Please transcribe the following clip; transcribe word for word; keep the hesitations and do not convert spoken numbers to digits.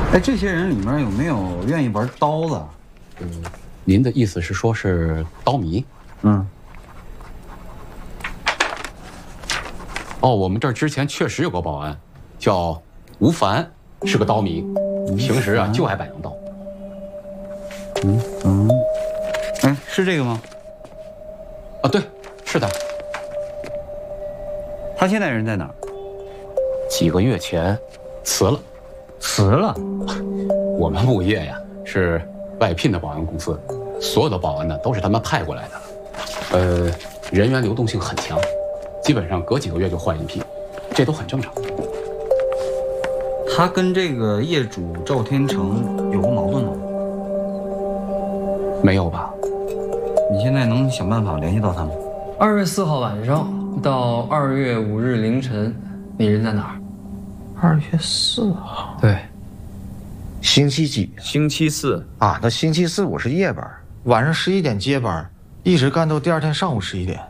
哎，这些人里面有没有愿意玩刀的？ 嗯，您的意思是说是刀迷？ 嗯。 哦，我们这儿之前确实有个保安，叫吴凡，是个刀迷，平时啊就爱摆弄刀。 嗯嗯，哎，是这个吗？ 啊，对，是的。 他现在人在哪儿？ 几个月前辞了。 辞了？ 我们物业呀是外聘的保安公司，所有的保安呢都是他们派过来的，呃，人员流动性很强。基本上隔几个月就换一批，这都很正常。 他跟这个业主赵天成有过矛盾吗？ 没有吧？ 你现在能想办法联系到他吗？ 二月四号晚上到二月五日凌晨，你人在哪儿？ 二月四号， 对， 星期几？ 星期四啊，那星期四我是夜班，晚上十一点接班，一直干到第二天上午十一点。